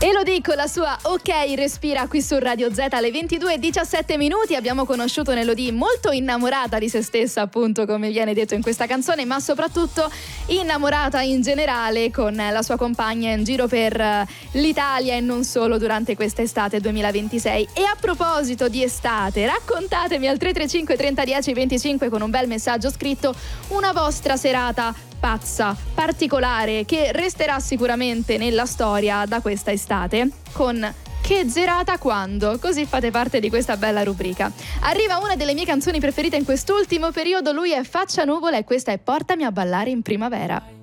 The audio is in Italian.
Elodie con la sua Ok Respira qui su Radio Z alle 22:17. Abbiamo conosciuto Elodie molto innamorata di se stessa, appunto, come viene detto in questa canzone, ma soprattutto innamorata in generale, con la sua compagna in giro per l'Italia e non solo durante questa estate 2026. E a proposito di estate, raccontatemi al 335 30 10 25 con un bel messaggio scritto una vostra serata pazza, particolare, che resterà sicuramente nella storia da questa estate, con Che zerata quando, così fate parte di questa bella rubrica. Arriva una delle mie canzoni preferite in quest'ultimo periodo, lui è Faccia Nuvola e questa è Portami a ballare in primavera.